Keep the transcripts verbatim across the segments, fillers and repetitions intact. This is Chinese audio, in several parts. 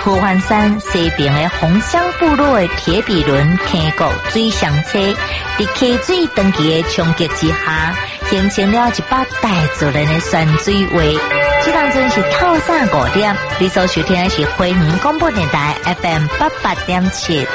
合欢山西边的红香部落的铁皮轮天国水上车，在溪水长期的冲击之下，形成了一把大自然的山水画。这当阵是透早五点，你所收听的是花园广播电台 F M 八八点七。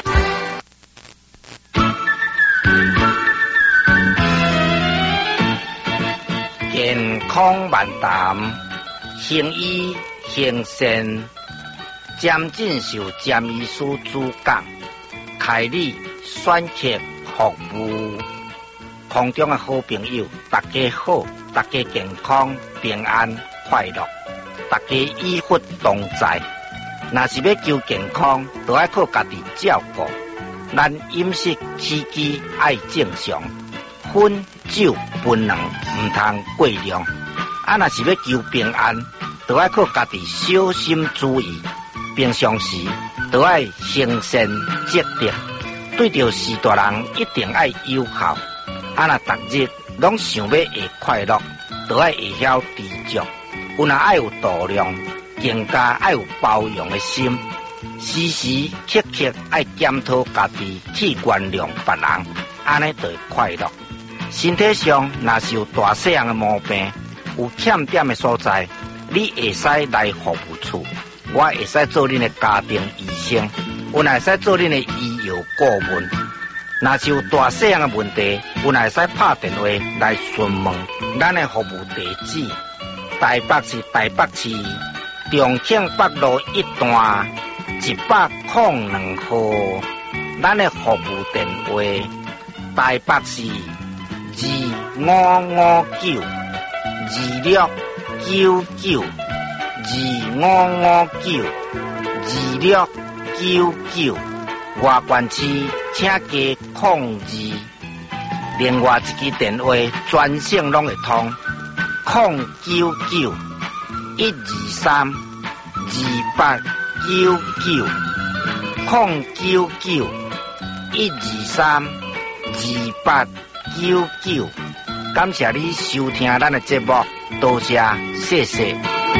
健康万谈，行医行善，詹进修詹医师主讲，开立选择服务。空中的好朋友，大家好，大家健康平安快乐，大家医福同在。若是要求健康，就要靠家己照顾。咱饮食起居爱正常，烟酒槟榔唔通过量。啊，若是要求平安，就要靠家己小心注意。平常时就要行善积德，对着士大人一定要友好。啊，若逐日拢想要会快乐，就要会晓知足。有若爱有度量，更加爱有包容的心。时时刻刻爱检讨家己，去原谅别人，安尼就会快乐。身体上若是有大细样的毛病，有欠点的所在，你会使来服务处，我会使做恁的家庭医生，有若会使做恁的医药顾问。若是有大细样的问题，有若会使拍电话来询问咱的服务地址。台北市台北市重庆北路一段一百零两号，咱的服务电话台北市二五五九二六九九二五五九二六九九，外县市请加控二，另外一支电话专线拢会通，控九九一二三二八九九，控九九一二三二八九九。感谢你收听咱的节目，多谢，谢谢。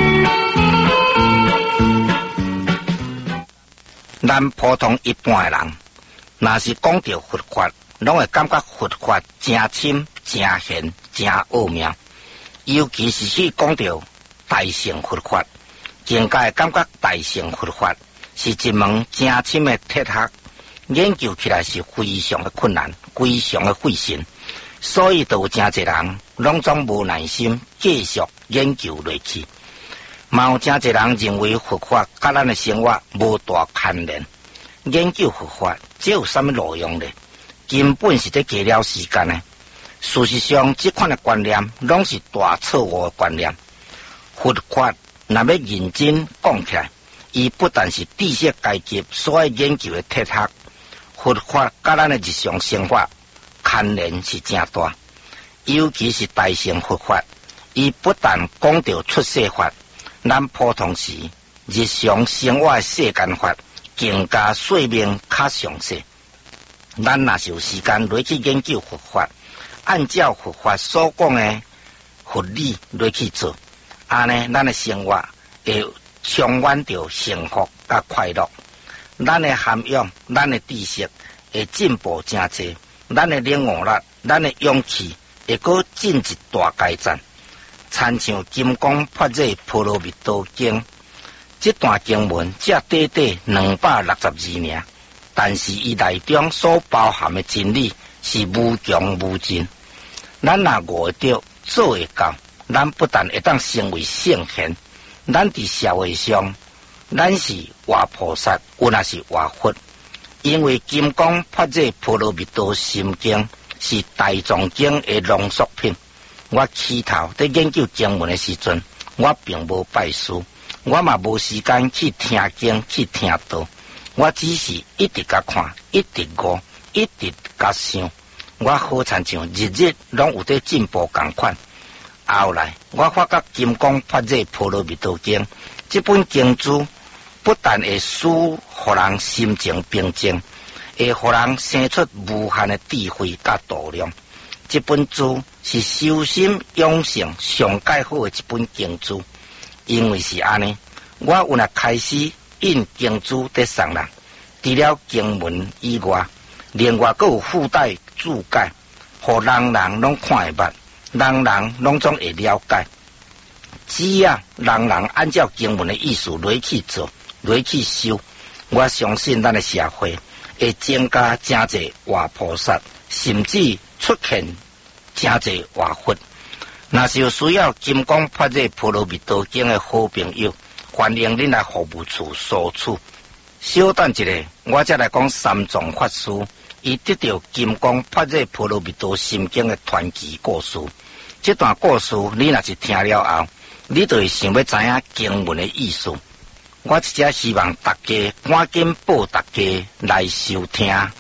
咱普通一般的人，若是讲到佛法，拢会感觉佛法真深、真玄、真奥妙。尤其是去讲到大乘佛法，更加会感觉大乘佛法是一门真深的铁学，研究起来是非常的困难，非常的费神。所以，就有真侪人拢总无耐心继续研究落去。嘛有真侪人认为佛法甲咱的生活无大牵连，研究佛法这有啥物路用呢？根本是在加了时间呢。事实上，这款的观念拢是大错误的观念。佛法若要认真讲起来，伊不但是知识阶级所爱研究的铁学，佛法甲咱的日常生活牵连是真大，尤其是大乘佛法，伊不但讲到出世法，咱普通时日常生活的世间法，更加说明较详细。咱若是有时间落去研究佛法，按照佛法所讲的佛理落去做，安尼咱的生活会充满着幸福甲快乐。咱的涵养，咱的知识会进步真济。咱的领悟力，咱的勇气会搁进一大阶层。参像《金刚法座波罗蜜多经》这段经文，只短短两百六十二尔，但是伊内中所包含的真理是无穷无尽。咱若悟会着，做会到，咱不但会当成为圣贤，咱伫社会上，咱是活菩萨，有若是活佛。因为《金刚法座波罗蜜多心经》是大藏经的浓缩品。我起头在研究经文的时阵，我并无拜师，我嘛无时间去听经去听道，我只是一直甲看，一直悟，一直甲想。我好亲像日日拢有在进步同款。后来我发觉《金刚法座波罗蜜多经》这本经书，不但会使互人心情平静，会互人生出无限的智慧甲度量。这本书是修心养性上介好的一本经书，因为是安尼，我有若开始印经书得送人。除了经文以外，另外还有附带注解，互人人拢看会捌，人人拢总会了解。只要人人按照经文的意思来去做，来去修，我相信咱的社会会增加真侪活菩萨，甚至出现真侪活佛。若是有需要金刚发热波罗蜜多经的好朋友，欢迎恁来服务处索取。稍等一下，我再来讲三藏法师伊得到金刚发热波罗蜜多心经的传奇故事。这段故事你若是听了后，你就会想要知影经文的意思。我一只希望大家赶紧报大家来收听。